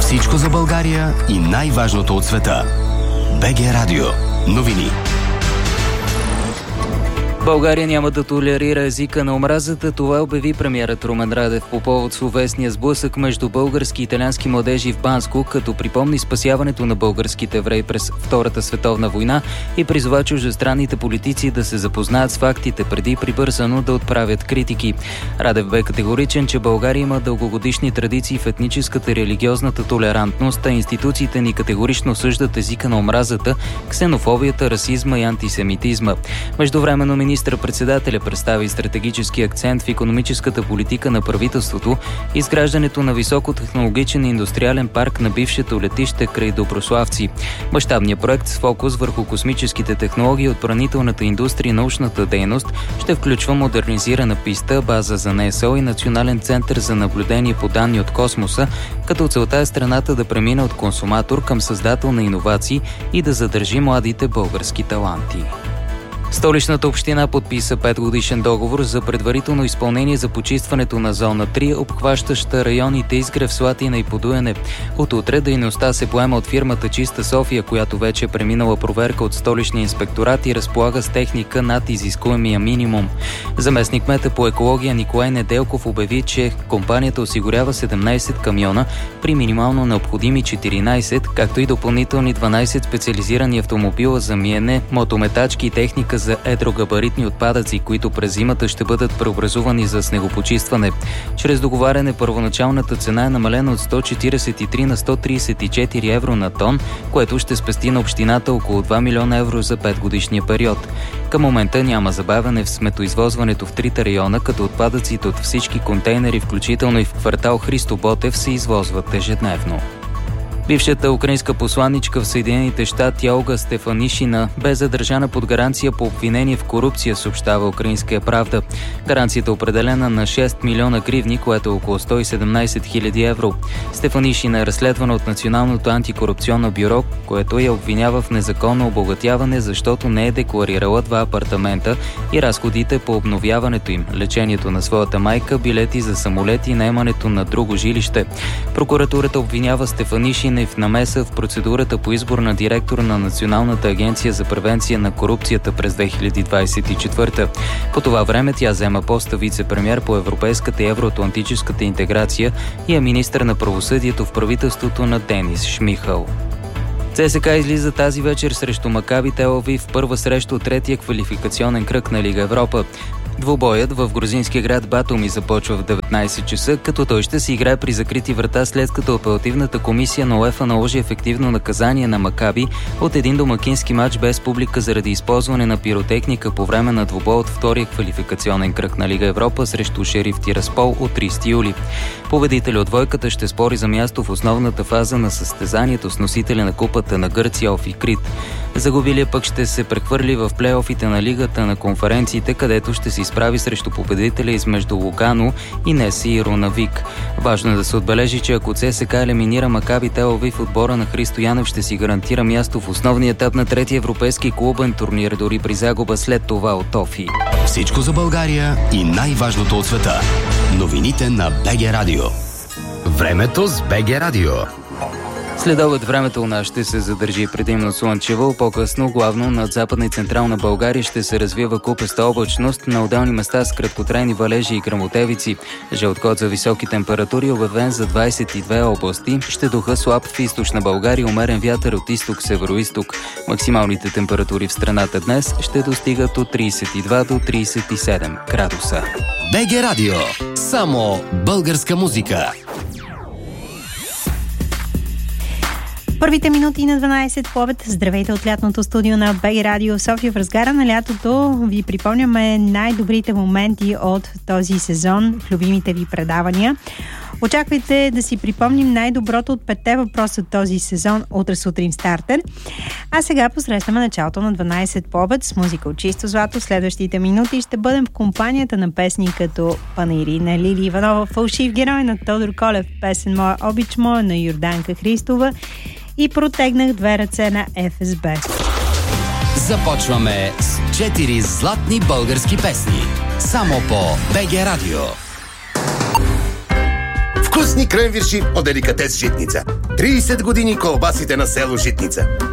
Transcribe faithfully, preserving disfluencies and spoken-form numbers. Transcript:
Всичко за България и най-важното от света. БГ Радио. Новини. България няма да толерира езика на омразата. Това обяви премиерът Румен Радев по повод словесния сблъсък между български и италиански младежи в Банско, като припомни спасяването на българските евреи през Втората световна война и призова чуждестранните политици да се запознаят с фактите преди прибързано да отправят критики. Радев бе категоричен, че България има дългогодишни традиции в етническата и религиозната толерантност, а институциите ни категорично осъждат езика на омразата, ксенофобията, расизма и антисемитизма. Междувременно министър-председателя представи стратегически акцент в икономическата политика на правителството, изграждането на високотехнологичен индустриален парк на бившето летище край Доброславци. Мащабният проект с фокус върху космическите технологии, отбранителната индустрия и научната дейност ще включва модернизирана писта, база за НСО и Национален център за наблюдение по данни от космоса, като целта е страната да премине от консуматор към създател на иновации и да задържи младите български таланти. Столичната община подписа петгодишен договор за предварително изпълнение за почистването на зона три, обхващаща районите Изгрев, Слатина и Подуяне. От утре дейността се поема от фирмата Чиста София, която вече е преминала проверка от столичния инспекторат и разполага с техника над изискуемия минимум. Заместник-кмета по екология Николай Неделков обяви, че компанията осигурява седемнайсет камиона при минимално необходими четиринайсет, както и допълнителни дванайсет специализирани автомобила за миене, мотометачки и техника за едрогабаритни отпадъци, които през зимата ще бъдат преобразувани за снегопочистване. Чрез договаряне първоначалната цена е намалена от сто четирийсет и три на сто трийсет и четири евро на тон, което ще спести на общината около два милиона евро за петгодишния период. Към момента няма забавяне в сметоизвозването в трите района, като отпадъците от всички контейнери, включително и в квартал Христо Ботев, се извозват ежедневно. Бившата украинска посланичка в Съединените щати Олга Стефанишина бе задържана под гаранция по обвинение в корупция, съобщава Украинская правда. Гаранцията е определена на шест милиона гривни, което е около сто и седемнайсет хиляди евро. Стефанишина е разследвана от Националното антикорупционно бюро, което я обвинява в незаконно обогатяване, защото не е декларирала два апартамента и разходите по обновяването им, лечението на своята майка, билети за самолети и наемането на друго жилище. Прокуратурата обвинява Стефанишина и в намеса в процедурата по избор на директор на Националната агенция за превенция на корупцията през две хиляди двайсет и четвърта. По това време тя взема поста вице-премиер по европейската и евроатлантическата интеграция и е министър на правосъдието в правителството на Денис Шмихал. ЦСКА излиза тази вечер срещу Макаби Тел Авив в първа среща от третия квалификационен кръг на Лига Европа. Двубоят в грузинския град Батуми започва в деветнайсет часа, като той ще се играе при закрити врата, след като апелативната комисия на УЕФА наложи ефективно наказание на Макаби от един домакински матч без публика заради използване на пиротехника по време на двубой от втория квалификационен кръг на Лига Европа срещу Шериф Тираспол от трийсети юли. Победителят от двойката ще спори за място в основната фаза на състезанието с носителя на купата на Гърция Офи Крит. Загубилия пък ще се прехвърли в плейофите на Лигата на конференциите, където ще се изправи срещу победителя измежду Лугано и Неси и Рунавик. Важно е да се отбележи, че ако ЦСКА елиминира Макаби Тел Авив, отбора на Христо Янев ще си гарантира място в основния етап на третия европейски клубен турнир, дори при загуба след това от Офи. Всичко за България и най-важното от света. Новините на БГ Радио. Времето с БГ Радио. Следобед времето у нас ще се задържи предимно слънчево, по-късно главно над Западна и Централна България ще се развива купеста облачност, на отделни места с краткотрайни валежи и гръмотевици. Жълт код за високи температури обявен за двайсет и две области, ще духа слаб в източна България, умерен вятър от изток-североизток. Максималните температури в страната днес ще достигат от трийсет и два до трийсет и седем градуса. БГ Радио. Само българска музика. Първите минути на дванайсет по обед. Здравейте от лятното студио на БГ Радио София. В разгара на лятото ви припомняме най-добрите моменти от този сезон в любимите ви предавания. Очаквайте да си припомним най-доброто от петте въпроса от този сезон утре сутрин в Стартер. А сега посрещаме началото на дванайсет по обед с музика от чисто злато. В следващите минути ще бъдем в компанията на песни като Панаири на Лили Иванова, Фалшив герой на Тодор Колев, песен Моя обич моя на Йорданка Христова и Протегнах две ръце на Еф Ес Бе. Започваме с четири златни български песни. Само по БГ Радио. Вкусни кренвирши от Деликатес Житница. трийсет години колбасите на село Житница.